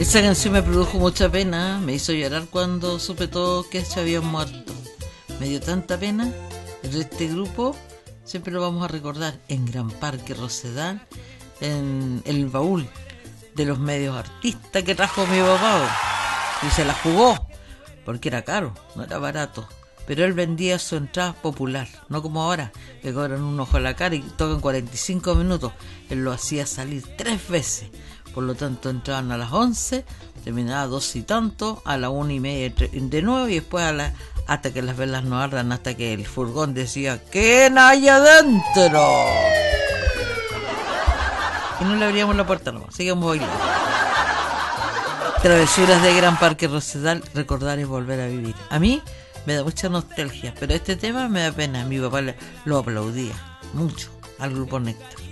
Esa canción me produjo mucha pena, me hizo llorar cuando supe todo que se habían muerto. Me dio tanta pena. Este grupo siempre lo vamos a recordar en Gran Parque Rosedal, en el baúl de los medios artistas que trajo mi papá. Y se la jugó, porque era caro, no era barato. Pero él vendía su entrada popular, no como ahora, que cobran un ojo a la cara y tocan 45 minutos. Él lo hacía salir 3 veces. Por lo tanto, entraban a las 11, terminaba a 2 y tanto, a la 1:30 de nuevo, y después hasta que las velas no ardan, hasta que el furgón decía ¿quién hay adentro? Y no le abríamos la puerta nomás, seguíamos bailando. Travesuras de Gran Parque Rosedal, recordar y volver a vivir. A mí me da mucha nostalgia, pero este tema me da pena. Mi papá lo aplaudía mucho al grupo Néctar.